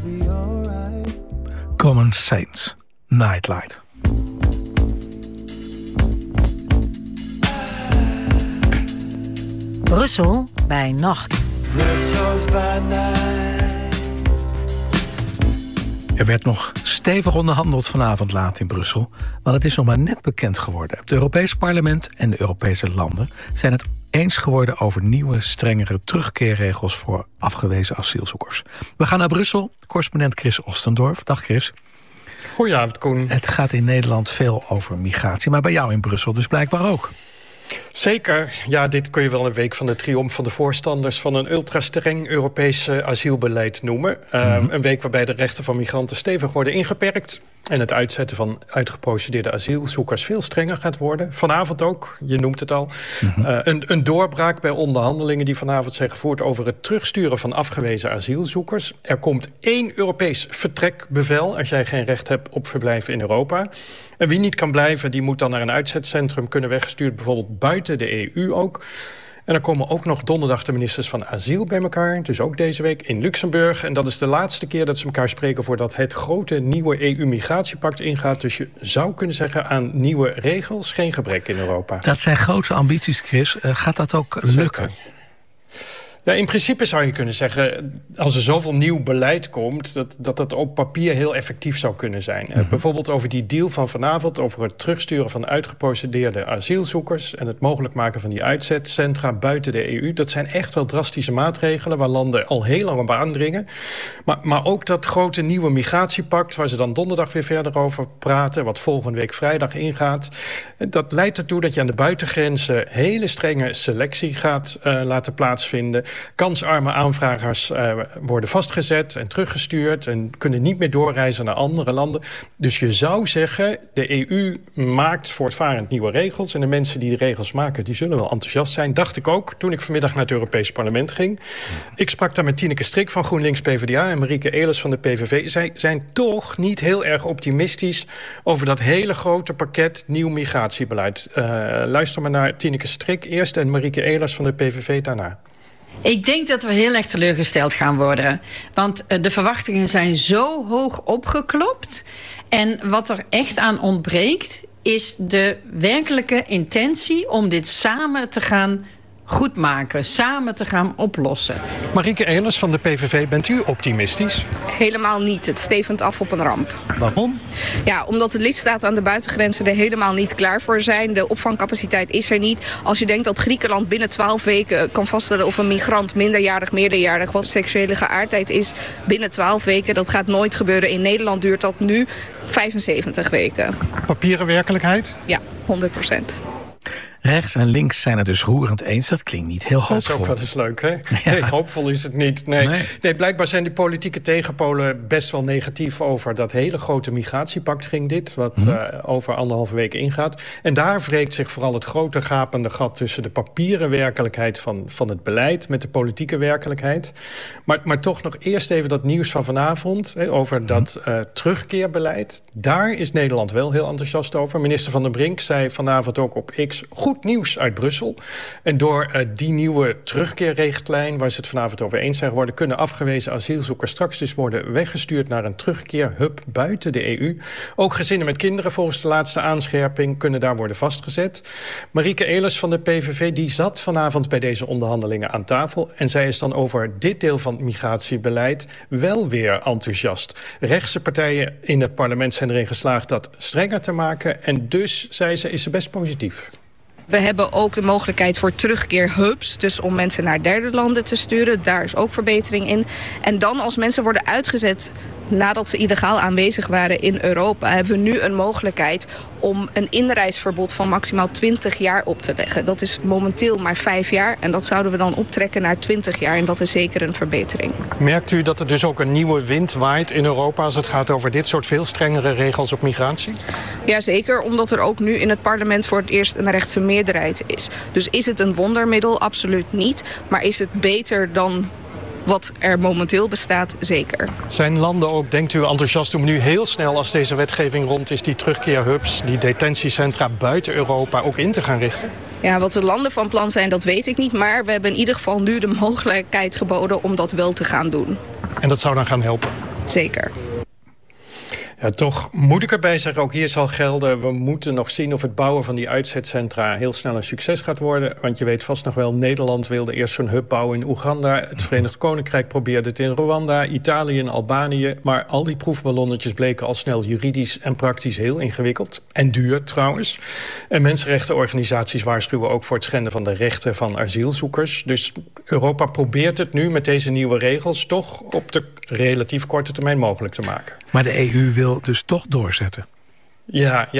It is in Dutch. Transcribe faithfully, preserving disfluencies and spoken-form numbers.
Common Saints, Nightlight. Brussel bij nacht. Brussels by night. Er werd nog stevig onderhandeld vanavond laat in Brussel, want het is nog maar net bekend geworden. Het Europees Parlement en de Europese landen zijn het eens geworden over nieuwe, strengere terugkeerregels voor afgewezen asielzoekers. We gaan naar Brussel. Correspondent Chris Ostendorf. Dag Chris. Goedenavond, Koen. Het gaat in Nederland veel over migratie, maar bij jou in Brussel dus blijkbaar ook. Zeker. Ja, dit kun je wel een week van de triomf van de voorstanders van een ultra-streng Europees asielbeleid noemen. Mm-hmm. Uh, een week waarbij de rechten van migranten stevig worden ingeperkt en het uitzetten van uitgeprocedeerde asielzoekers veel strenger gaat worden. Vanavond ook, je noemt het al. Mm-hmm. Uh, een, een doorbraak bij onderhandelingen die vanavond zijn gevoerd over het terugsturen van afgewezen asielzoekers. Er komt één Europees vertrekbevel als jij geen recht hebt op verblijven in Europa. En wie niet kan blijven, die moet dan naar een uitzetcentrum kunnen weggestuurd, bijvoorbeeld buiten de E U ook. En er komen ook nog donderdag de ministers van asiel bij elkaar, dus ook deze week in Luxemburg. En dat is de laatste keer dat ze elkaar spreken voordat het grote nieuwe E U-migratiepact ingaat. Dus je zou kunnen zeggen, aan nieuwe regels geen gebrek in Europa. Dat zijn grote ambities, Chris. Uh, gaat dat ook lukken? Zeker. Ja, in principe zou je kunnen zeggen, als er zoveel nieuw beleid komt, dat dat, dat op papier heel effectief zou kunnen zijn. Mm-hmm. Uh, bijvoorbeeld over die deal van vanavond, over het terugsturen van uitgeprocedeerde asielzoekers en het mogelijk maken van die uitzetcentra buiten de E U. Dat zijn echt wel drastische maatregelen waar landen al heel lang op aandringen. Maar, maar ook dat grote nieuwe migratiepact, waar ze dan donderdag weer verder over praten, wat volgende week vrijdag ingaat, dat leidt ertoe dat je aan de buitengrenzen hele strenge selectie gaat uh, laten plaatsvinden. Kansarme aanvragers uh, worden vastgezet en teruggestuurd en kunnen niet meer doorreizen naar andere landen. Dus je zou zeggen, de E U maakt voortvarend nieuwe regels en de mensen die de regels maken, die zullen wel enthousiast zijn. Dacht ik ook toen ik vanmiddag naar het Europees Parlement ging. Ik sprak daar met Tineke Strik van GroenLinks P v d A en Marieke Elers van de P V V. Zij zijn toch niet heel erg optimistisch over dat hele grote pakket nieuw migratiebeleid. Uh, luister maar naar Tineke Strik eerst en Marieke Elers van de P V V daarna. Ik denk dat we heel erg teleurgesteld gaan worden. Want de verwachtingen zijn zo hoog opgeklopt. En wat er echt aan ontbreekt, is de werkelijke intentie om dit samen te gaan goedmaken, samen te gaan oplossen. Marieke Elers van de P V V, bent u optimistisch? Helemaal niet. Het stevend af op een ramp. Waarom? Ja, omdat de lidstaten aan de buitengrenzen er helemaal niet klaar voor zijn. De opvangcapaciteit is er niet. Als je denkt dat Griekenland binnen twaalf weken kan vaststellen of een migrant minderjarig, meerderjarig, wat seksuele geaardheid is, binnen twaalf weken, dat gaat nooit gebeuren. In Nederland duurt dat nu vijfenzeventig weken. Papieren werkelijkheid? Ja, honderd procent. Rechts en links zijn het dus roerend eens. Dat klinkt niet heel hoopvol. Dat is ook wel eens leuk, hè? Ja. Nee, hoopvol is het niet. Nee. Nee. nee, blijkbaar zijn die politieke tegenpolen best wel negatief over dat hele grote migratiepact ging dit, wat hm. uh, over anderhalve week ingaat. En daar wreekt zich vooral het grote gapende gat tussen de papieren werkelijkheid van, van het beleid met de politieke werkelijkheid. Maar, maar toch nog eerst even dat nieuws van vanavond hè, over hm. dat uh, terugkeerbeleid. Daar is Nederland wel heel enthousiast over. Minister Van den Brink zei vanavond ook op X, goed nieuws uit Brussel. En door uh, die nieuwe terugkeerrichtlijn, waar ze het vanavond over eens zijn geworden, kunnen afgewezen asielzoekers straks dus worden weggestuurd naar een terugkeerhub buiten de E U. Ook gezinnen met kinderen, volgens de laatste aanscherping, kunnen daar worden vastgezet. Marieke Elers van de P V V, die zat vanavond bij deze onderhandelingen aan tafel. En zij is dan over dit deel van het migratiebeleid wel weer enthousiast. Rechtse partijen in het parlement zijn erin geslaagd dat strenger te maken. En dus, zei ze, is ze best positief. We hebben ook de mogelijkheid voor terugkeerhubs. Dus om mensen naar derde landen te sturen. Daar is ook verbetering in. En dan als mensen worden uitgezet nadat ze illegaal aanwezig waren in Europa, hebben we nu een mogelijkheid om een inreisverbod van maximaal twintig jaar op te leggen. Dat is momenteel maar vijf jaar. En dat zouden we dan optrekken naar twintig jaar. En dat is zeker een verbetering. Merkt u dat er dus ook een nieuwe wind waait in Europa als het gaat over dit soort veel strengere regels op migratie? Jazeker, omdat er ook nu in het parlement voor het eerst een rechtse meerderheid is. Dus is het een wondermiddel? Absoluut niet. Maar is het beter dan wat er momenteel bestaat? Zeker. Zijn landen ook, denkt u, enthousiast om nu heel snel, als deze wetgeving rond is, die terugkeerhubs, die detentiecentra buiten Europa ook in te gaan richten? Ja, wat de landen van plan zijn, dat weet ik niet. Maar we hebben in ieder geval nu de mogelijkheid geboden om dat wel te gaan doen. En dat zou dan gaan helpen? Zeker. Ja, toch moet ik erbij zeggen, ook hier zal gelden, we moeten nog zien of het bouwen van die uitzetcentra heel snel een succes gaat worden. Want je weet vast nog wel, Nederland wilde eerst zo'n hub bouwen in Oeganda. Het Verenigd Koninkrijk probeerde het in Rwanda, Italië en Albanië. Maar al die proefballonnetjes bleken al snel juridisch en praktisch heel ingewikkeld. En duur trouwens. En mensenrechtenorganisaties waarschuwen ook voor het schenden van de rechten van asielzoekers. Dus Europa probeert het nu met deze nieuwe regels toch op de relatief korte termijn mogelijk te maken. Maar de E U wil dus toch doorzetten. Ja, ja.